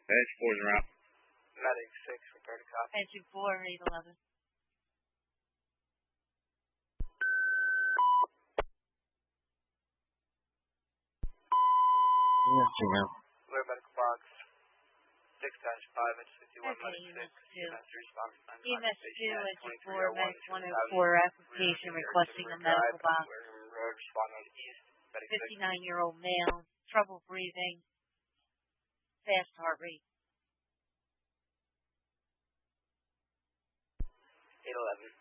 Edge 4's around. Medic 6, repair to copy. Engine 4, 811. Clear medical box. 6-5, Edge 51, Okay, medic 6. EMS 2. Response time. EMS 2, Engine 4, Med 104, application requesting a medical box. Road, responding east. Medic 6. 59-year-old male, trouble breathing, fast heart rate. 811.